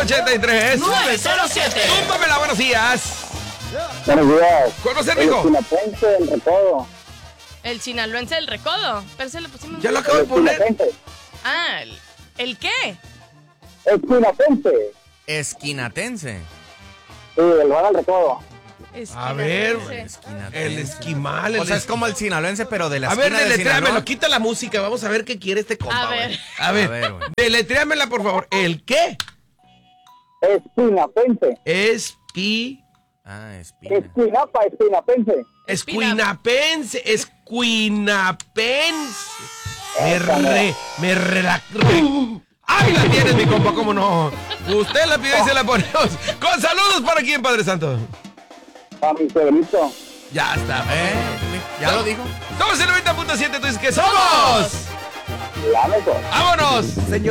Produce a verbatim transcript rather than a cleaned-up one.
ochenta y tres, nueve cero siete. Túmbamela, buenos días. Buenos días. ¿Conocer, El mijo? Espinapense del Recodo. El sinaloense del recodo. Pero se lo pusimos. Ya lo acabo de El poner. Espinapense. Ah, ¿el, ¿el qué? Espinapense. Esquinatense. Sí, del lugar del Recodo. A ver, Esquinatense. el esquimal. El O sea, es como el sinaloense, pero de la A ver, esquina de deletréamelo, Sinaloa. quita la música, vamos a ver qué quiere este compa. A ver. güey. A ver, A ver, güey. deletréamela, por favor. ¿El qué? Espinapense. Espi... Ah, espina. Esquinapa, Espinapense. Escuinapense, escuinapense. Me re, me re, la, re- ¡Ay, la tienes, mi compa, cómo no! Usted la pide y se la ponemos. Con saludos para quién, Padre Santo. A mi Pedrito. Ya está. ¿Eh? ¿Ya lo dijo? Somos el noventa punto siete, tú dices que somos. La mejor. ¡Vámonos, señor!